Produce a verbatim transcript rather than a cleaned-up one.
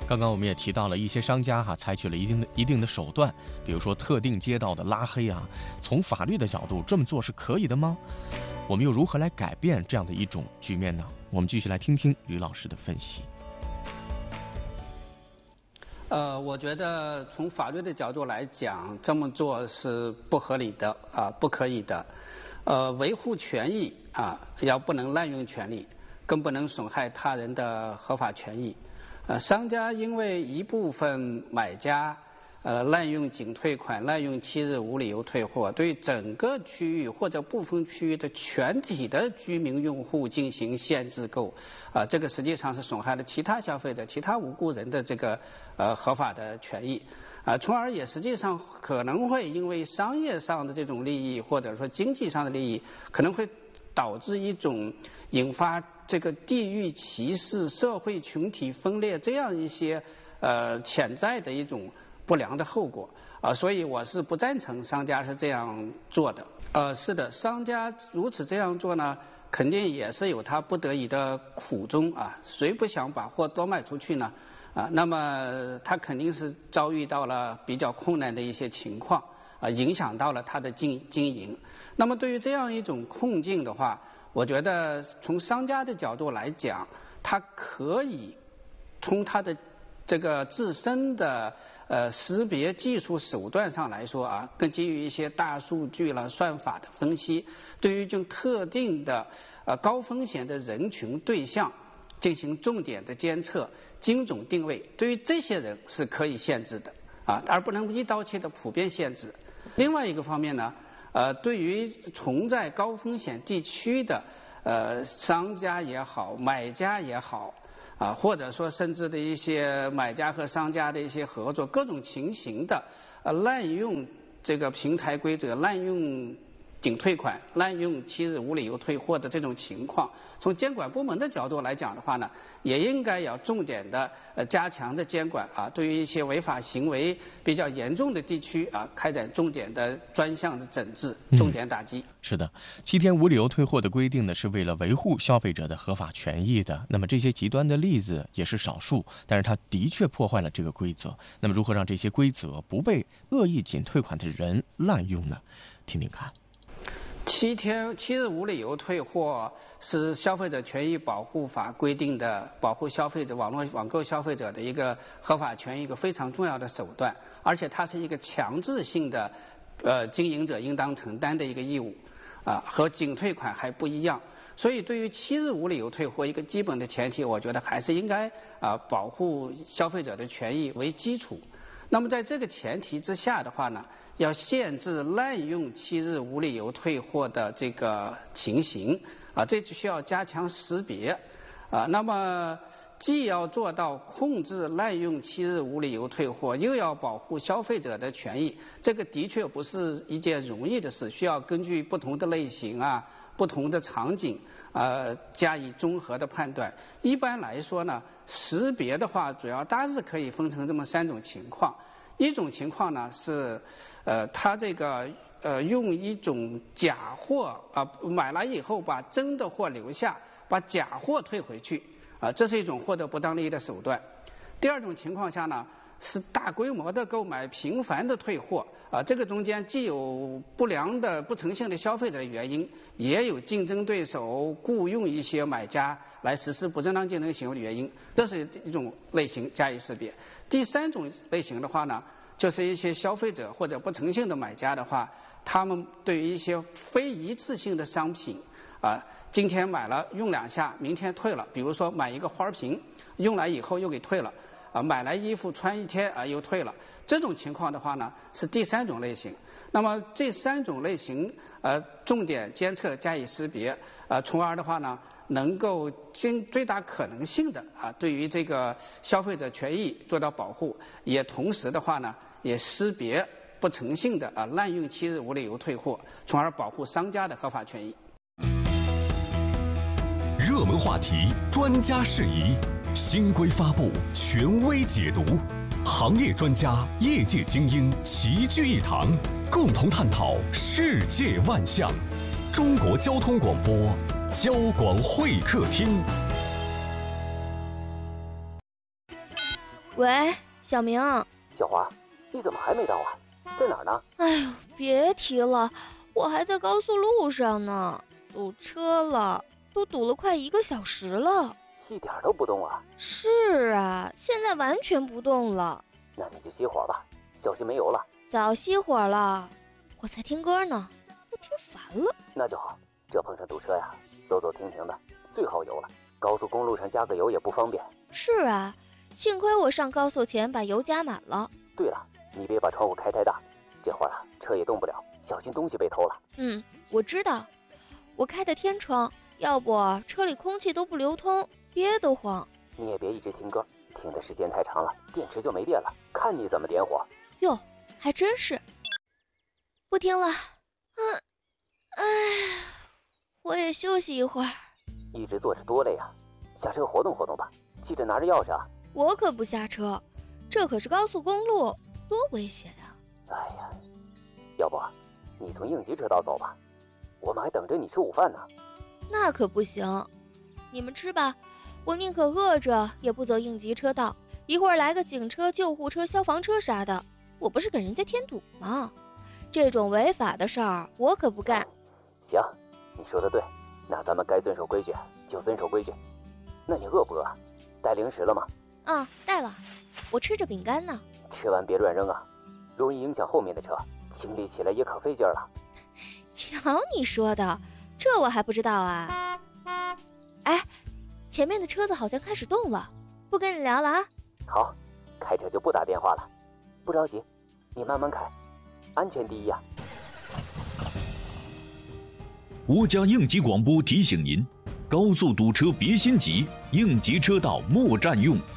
刚刚我们也提到了一些商家哈、啊，采取了一定的一定的手段，比如说特定街道的拉黑啊。从法律的角度，这么做是可以的吗？我们又如何来改变这样的一种局面呢？我们继续来听听吕老师的分析。 呃，我觉得从法律的角度来讲，这么做是不合理的啊，不可以的。呃，维护权益啊，要不能滥用权利，更不能损害他人的合法权益。呃，商家因为一部分买家呃滥用仅退款、滥用七日无理由退货，对整个区域或者部分区域的全体的居民用户进行限制购，啊、呃，这个实际上是损害了其他消费者、其他无辜人的这个呃合法的权益，啊、呃，从而也实际上可能会因为商业上的这种利益，或者说经济上的利益，可能会导致一种引发这个地域歧视、社会群体分裂这样一些呃潜在的一种不良的后果啊、呃，所以我是不赞成商家是这样做的。呃，是的，商家如此这样做呢，肯定也是有他不得已的苦衷啊。谁不想把货多卖出去呢？啊，那么他肯定是遭遇到了比较困难的一些情况啊，影响到了他的经经营。那么对于这样一种困境的话，我觉得从商家的角度来讲，他可以从他的这个自身的呃识别技术手段上来说啊，更基于一些大数据了、算法的分析，对于这种特定的呃高风险的人群对象进行重点的监测、精准定位，对于这些人是可以限制的啊，而不能一刀切的普遍限制。另外一个方面呢，呃，对于存在高风险地区的呃商家也好、买家也好啊，或者说甚至的一些买家和商家的一些合作，各种情形的呃滥用这个平台规则、滥用仅退款、滥用七日无理由退货的这种情况，从监管部门的角度来讲的话呢，也应该要重点的呃加强的监管啊，对于一些违法行为比较严重的地区啊，开展重点的专项的整治、重点打击。 嗯、是的，七天无理由退货的规定呢，是为了维护消费者的合法权益的。那么这些极端的例子也是少数，但是它的确破坏了这个规则。那么如何让这些规则不被恶意仅退款的人滥用呢？听听看。 七天七日无理由退货是消费者权益保护法规定的保护消费者网络网购消费者的一个合法权益一个非常重要的手段，而且它是一个强制性的呃经营者应当承担的一个义务啊，和仅退款还不一样。所以对于七日无理由退货，一个基本的前提，我觉得还是应该啊保护消费者的权益为基础。那么在这个前提之下的话呢，要限制滥用七日无理由退货的这个情形啊，这就需要加强识别啊。那么既要做到控制滥用七日无理由退货，又要保护消费者的权益，这个的确不是一件容易的事，需要根据不同的类型啊、不同的场景呃加以综合的判断。一般来说呢，识别的话主要大致可以分成这么三种情况。一种情况呢是呃他这个呃用一种假货啊、呃、买来以后把真的货留下，把假货退回去啊、呃，这是一种获得不当利益的手段。第二种情况下呢，是大规模的购买、频繁的退货啊，这个中间既有不良的不诚信的消费者的原因，也有竞争对手雇佣一些买家来实施不正当竞争行为的原因，这是一种类型加以识别。第三种类型的话呢，就是一些消费者或者不诚信的买家的话，他们对于一些非一次性的商品啊，今天买了用两下，明天退了，比如说买一个花瓶，用来以后又给退了。啊，买来衣服穿一天啊又退了，这种情况的话呢是第三种类型。那么这三种类型呃重点监测加以识别，呃从而的话呢能够尽最大可能性的啊对于这个消费者权益做到保护，也同时的话呢也识别不诚信的啊滥用七日无理由退货，从而保护商家的合法权益。 热门话题，专家释疑。新规发布，权威解读，行业专家、业界精英齐聚一堂，共同探讨世界万象。中国交通广播，交广会客厅。 喂，小明。 小华，你怎么还没到啊？在哪儿呢？ 哎呦，别提了，我还在高速路上呢，堵车了，都堵了快一个小时了。 一点都不动啊？ 是啊，现在完全不动了。 那你就熄火吧，小心没油了。 早熄火了，我在听歌呢，都听烦了。 那就好，这碰上堵车呀，走走停停的最耗油了。高速公路上加个油也不方便。 是啊，幸亏我上高速前把油加满了。 对了，你别把窗户开太大，这会儿啊车也动不了，小心东西被偷了。 嗯，我知道，我开的天窗，要不车里空气都不流通，憋得慌。 你也别一直听歌，听的时间太长了，电池就没电了，看你怎么点火。 哟，还真是。不听了，嗯，哎，我也休息一会儿。 一直坐着多累啊，下车活动活动吧，记得拿着钥匙啊。 我可不下车，这可是高速公路，多危险呀！ 哎呀，要不你从应急车道走吧，我们还等着你吃午饭呢。 那可不行，你们吃吧，我宁可饿着也不走应急车道。一会儿来个警车、救护车、消防车啥的，我不是给人家添堵吗？这种违法的事儿我可不干。 行，你说的对，那咱们该遵守规矩就遵守规矩。那你饿不饿？带零食了吗？ 啊，带了，我吃着饼干呢。 吃完别乱扔啊，容易影响后面的车，清理起来也可费劲了。 瞧你说的，这我还不知道啊。哎，前面的车子好像开始动了，不跟你聊了啊。 好，开车就不打电话了，不着急，你慢慢开，安全第一呀。 国家应急广播提醒您：高速堵车别心急，应急车道莫占用。